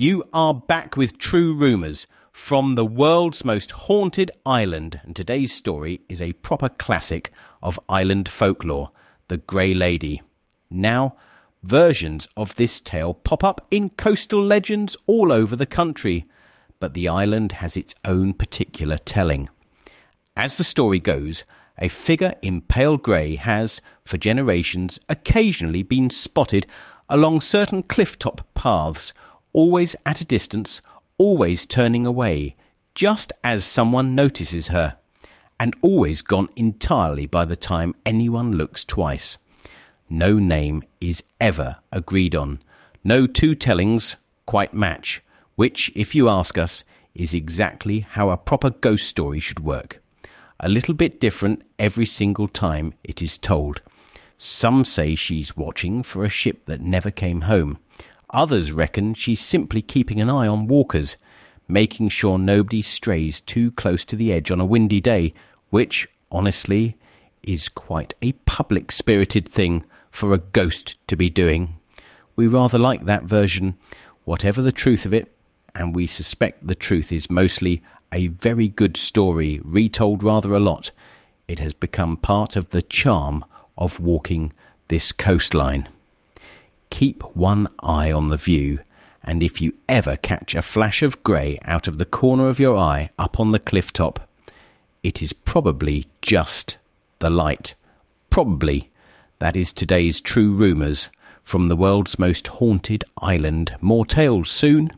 You are back with True Rumours from the world's most haunted island, and today's story is a proper classic of island folklore, the Grey Lady. Now, versions of this tale pop up in coastal legends all over the country, but the island has its own particular telling. As the story goes, a figure in pale grey has, for generations, occasionally been spotted along certain cliff-top paths, always at a distance, always turning away, just as someone notices her, and always gone entirely by the time anyone looks twice. No name is ever agreed on. No two tellings quite match, which, if you ask us, is exactly how a proper ghost story should work. A little bit different every single time it is told. Some say she's watching for a ship that never came home. Others reckon she's simply keeping an eye on walkers, making sure nobody strays too close to the edge on a windy day, which, honestly, is quite a public-spirited thing for a ghost to be doing. We rather like that version, whatever the truth of it, and we suspect the truth is mostly a very good story, retold rather a lot. It has become part of the charm of walking this coastline. Keep one eye on the view, and if you ever catch a flash of grey out of the corner of your eye up on the cliff top, it is probably just the light. Probably. That is today's True Rumours from the world's most haunted island. More tales soon.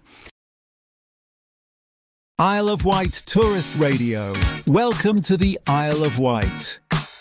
Isle of Wight Tourist Radio. Welcome to the Isle of Wight.